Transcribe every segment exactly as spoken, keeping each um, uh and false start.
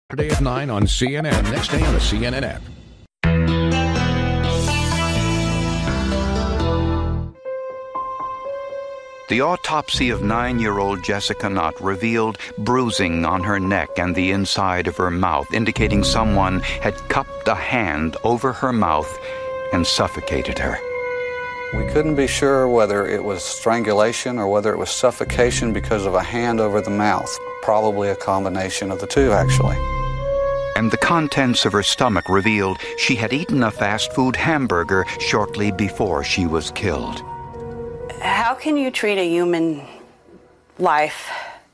Saturday at nine on C N N. Next day on the C N N app. The autopsy of nine-year-old Jessica Nutt revealed bruising on her neck and the inside of her mouth, indicating someone had cupped a hand over her mouth and suffocated her. We couldn't be sure whether it was strangulation or whether it was suffocation because of a hand over the mouth. Probably a combination of the two, actually. And the contents of her stomach revealed she had eaten a fast food hamburger shortly before she was killed. How can you treat a human life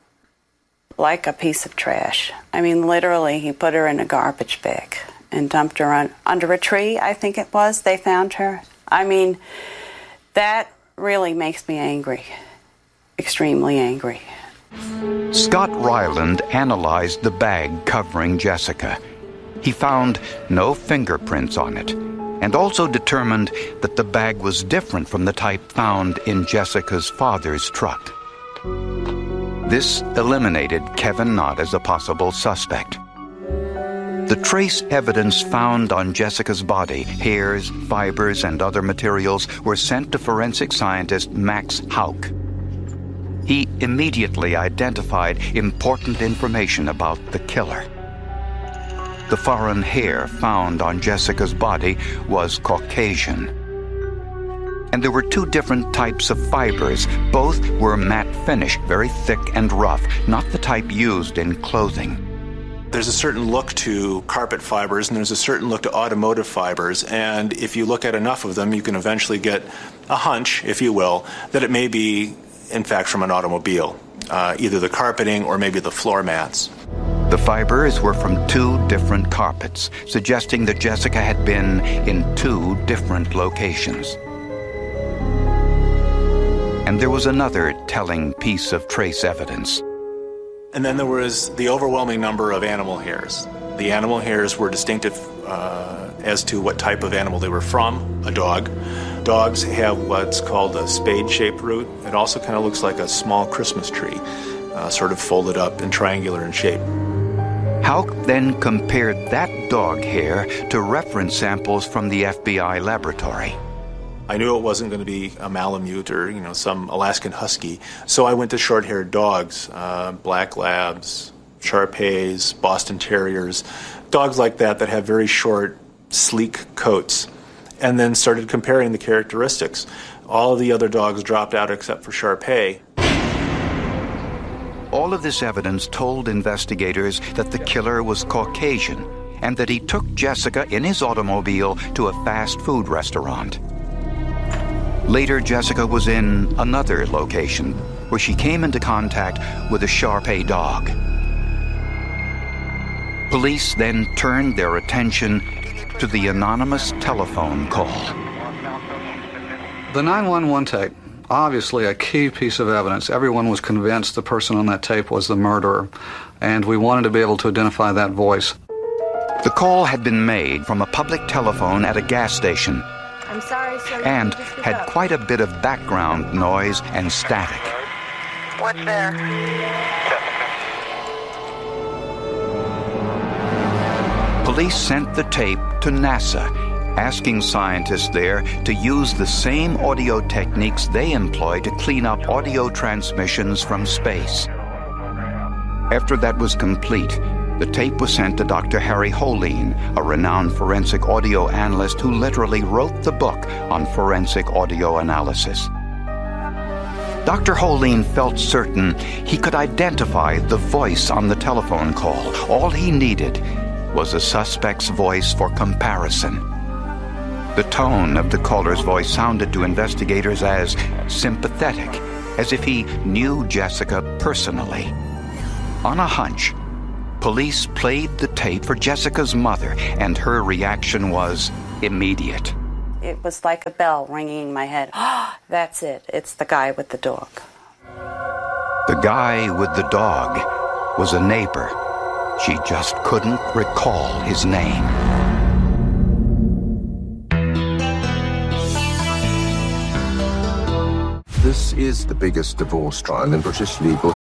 like a piece of trash? I mean, literally, he put her in a garbage bag and dumped her on, under a tree, I think it was. They found her. I mean, that really makes me angry, extremely angry. Scott Ryland analyzed the bag covering Jessica. He found no fingerprints on it, and also determined that the bag was different from the type found in Jessica's father's truck. This eliminated Kevin Nutt as a possible suspect. The trace evidence found on Jessica's body, hairs, fibers, and other materials, were sent to forensic scientist Max Hauck. He immediately identified important information about the killer. The foreign hair found on Jessica's body was Caucasian. And there were two different types of fibers. Both were matte finished, very thick and rough, not the type used in clothing. There's a certain look to carpet fibers, and there's a certain look to automotive fibers, and if you look at enough of them, you can eventually get a hunch, if you will, that it may be, in fact, from an automobile, uh, either the carpeting or maybe the floor mats. The fibers were from two different carpets, suggesting that Jessica had been in two different locations. And there was another telling piece of trace evidence. And then there was the overwhelming number of animal hairs. The animal hairs were distinctive uh, as to what type of animal they were from, a dog. Dogs have what's called a spade-shaped root. It also kind of looks like a small Christmas tree, uh, sort of folded up and triangular in shape. Hauck then compared that dog hair to reference samples from the F B I laboratory. I knew it wasn't going to be a Malamute or, you know, some Alaskan Husky, so I went to short-haired dogs, uh, Black Labs, Shar-Peis, Boston Terriers, dogs like that that have very short, sleek coats, and then started comparing the characteristics. All of the other dogs dropped out except for Shar-Pei. All of this evidence told investigators that the killer was Caucasian and that he took Jessica in his automobile to a fast food restaurant. Later, Jessica was in another location where she came into contact with a Shar-Pei dog. Police then turned their attention to the anonymous telephone call. The nine one one tape, obviously a key piece of evidence. Everyone was convinced the person on that tape was the murderer, and we wanted to be able to identify that voice. The call had been made from a public telephone at a gas station. I'm sorry, sir. And had up. quite a bit of background noise and static. What's there? Police sent the tape to NASA, asking scientists there to use the same audio techniques they employ to clean up audio transmissions from space. After that was complete, the tape was sent to Doctor Harry Holeen, a renowned forensic audio analyst who literally wrote the book on forensic audio analysis. Doctor Holeen felt certain he could identify the voice on the telephone call. All he needed was a suspect's voice for comparison. The tone of the caller's voice sounded to investigators as sympathetic, as if he knew Jessica personally. On a hunch, police played the tape for Jessica's mother, and her reaction was immediate. It was like a bell ringing in my head. Oh, that's it. It's the guy with the dog. The guy with the dog was a neighbor. She just couldn't recall his name. This is the biggest divorce trial in British legal